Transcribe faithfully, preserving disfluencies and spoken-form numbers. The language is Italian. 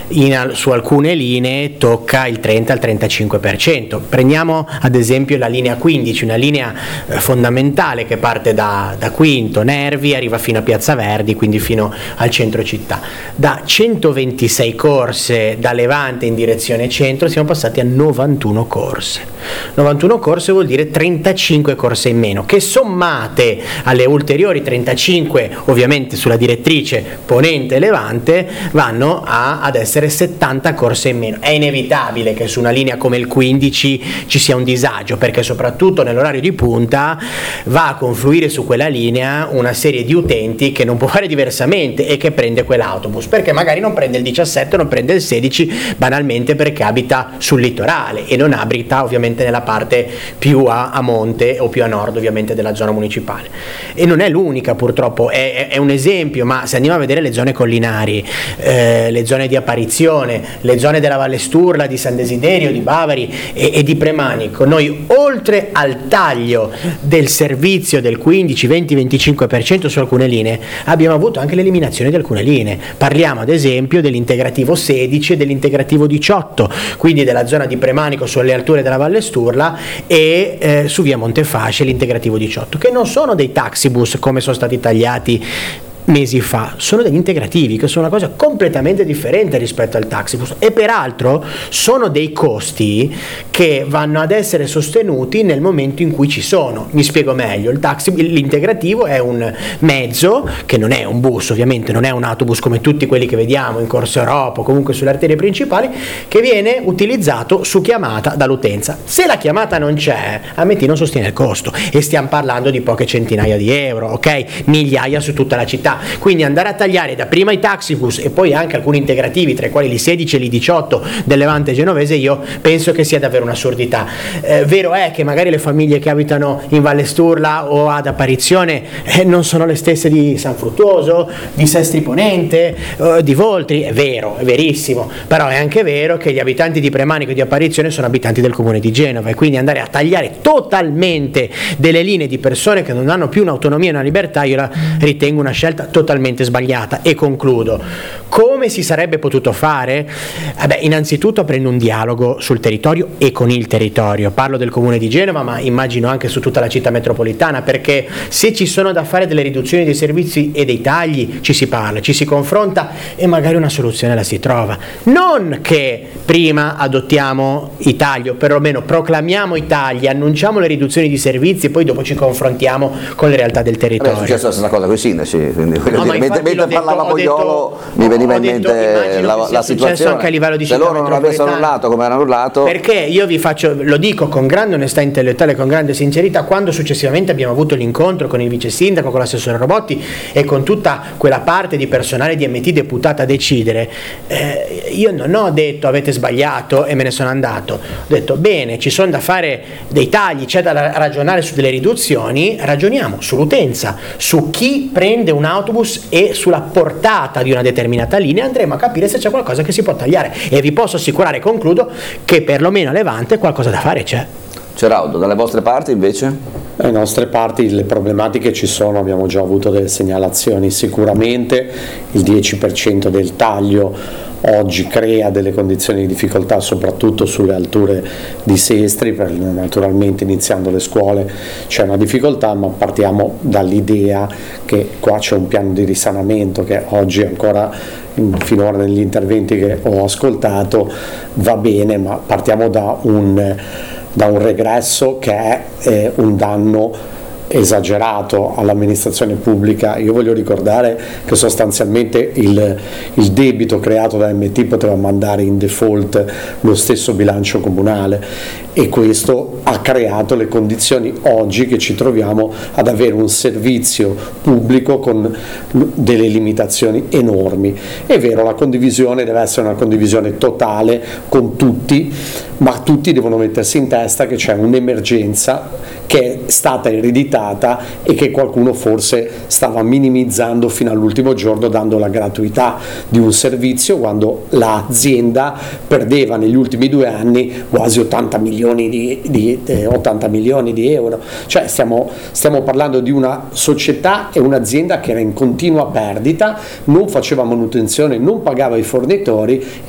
in, su alcune linee tocca il trenta al trentacinque per cento. Prendiamo ad esempio la linea quindici, una linea eh, fondamentale che parte da, da Quinto, Nervi, arriva fino a Piazza Verdi, quindi fino al centro città. Da centoventisei corse da Levante in direzione centro siamo passati a novantuno corse. novantuno corse vuol dire trentacinque corse in meno, che sommate alle ulteriori trentacinque ovviamente sulla direttrice Ponente Levante vanno a, ad essere settanta corse in meno. È inevitabile che su una linea come il quindici ci sia un disagio, perché soprattutto nell'orario di punta va a confluire su quella linea una serie di utenti che non può fare diversamente e che prende quell'autobus, perché magari non prende il diciassette, non prende il sedici, banalmente perché abita sul litorale e non abita ovviamente nella parte più a, a monte o più a nord ovviamente della zona municipale. E non è l'unica, purtroppo, è, è un esempio, ma se andiamo a vedere le zone collinari, eh, le zone di apparizione, le zone della Valle Sturla, di San Desiderio, di Bavari e, e di Premanico, noi oltre al taglio del servizio del quindici, venti, venticinque per cento su alcune linee abbiamo avuto anche l'eliminazione di alcune linee. Parliamo ad esempio dell'integrativo sedici e dell'integrativo diciotto, quindi della zona di Premanico sulle alture della Valle Sturla e eh, su via Montefasce l'integrativo diciotto, che non sono dei taxibus come sono stati tagliati mesi fa, sono degli integrativi, che sono una cosa completamente differente rispetto al taxibus, e peraltro sono dei costi che vanno ad essere sostenuti nel momento in cui ci sono. Mi spiego meglio: il taxi, l'integrativo è un mezzo che non è un bus, ovviamente non è un autobus come tutti quelli che vediamo in Corso Europa o comunque sulle arterie principali, che viene utilizzato su chiamata dall'utenza. Se la chiamata non c'è, ammetti non sostiene il costo, e stiamo parlando di poche centinaia di euro, ok? Migliaia su tutta la città. Quindi andare a tagliare dapprima i taxibus e poi anche alcuni integrativi, tra i quali l'I sedici e l'I diciotto del Levante genovese, io penso che sia davvero un'assurdità. Eh, vero è che magari le famiglie che abitano in Valle Sturla o ad Apparizione eh, non sono le stesse di San Fruttuoso, di Sestri Ponente, eh, di Voltri, è vero, è verissimo, però è anche vero che gli abitanti di Premanico e di Apparizione sono abitanti del comune di Genova, e quindi andare a tagliare totalmente delle linee di persone che non hanno più un'autonomia e una libertà, io la ritengo una scelta totalmente sbagliata. E concludo: come si sarebbe potuto fare? Vabbè, innanzitutto aprendo un dialogo sul territorio e con il territorio, parlo del comune di Genova ma immagino anche su tutta la città metropolitana, perché se ci sono da fare delle riduzioni dei servizi e dei tagli ci si parla, ci si confronta e magari una soluzione la si trova, non che prima adottiamo i tagli o perlomeno proclamiamo i tagli, annunciamo le riduzioni di servizi e poi dopo ci confrontiamo con le realtà del territorio. Beh, è successa la stessa cosa con i sindaci, quindi No, dire, mentre, mentre parlava detto, Pogliolo mi veniva in detto, mente la, la situazione anche a livello di se loro non avessero urlato come hanno urlato, perché io vi faccio, lo dico con grande onestà intellettuale, con grande sincerità, quando successivamente abbiamo avuto l'incontro con il vice sindaco, con l'assessore Robotti e con tutta quella parte di personale di M T deputata a decidere, eh, io non ho detto avete sbagliato e me ne sono andato, ho detto bene, ci sono da fare dei tagli, c'è da ragionare su delle riduzioni, ragioniamo sull'utenza, su chi prende un autobus e sulla portata di una determinata linea, andremo a capire se c'è qualcosa che si può tagliare, e vi posso assicurare, concludo, che perlomeno a Levante qualcosa da fare c'è. Ceraudo, dalle vostre parti invece? Dalle nostre parti le problematiche ci sono, abbiamo già avuto delle segnalazioni, sicuramente il dieci per cento del taglio oggi crea delle condizioni di difficoltà soprattutto sulle alture di Sestri, perché naturalmente iniziando le scuole c'è una difficoltà, ma partiamo dall'idea che qua c'è un piano di risanamento che oggi ancora finora negli interventi che ho ascoltato va bene, ma partiamo da un, da un regresso che è eh, un danno esagerato all'amministrazione pubblica. Io voglio ricordare che sostanzialmente il, il debito creato da M T poteva mandare in default lo stesso bilancio comunale, e questo ha creato le condizioni oggi che ci troviamo ad avere un servizio pubblico con delle limitazioni enormi. È vero, la condivisione deve essere una condivisione totale con tutti, ma tutti devono mettersi in testa che c'è un'emergenza che è stata ereditata e che qualcuno forse stava minimizzando fino all'ultimo giorno, dando la gratuità di un servizio quando l'azienda perdeva negli ultimi due anni quasi ottanta milioni di, di, eh, ottanta milioni di euro. Cioè stiamo, stiamo parlando di una società e un'azienda che era in continua perdita, non faceva manutenzione, non pagava i fornitori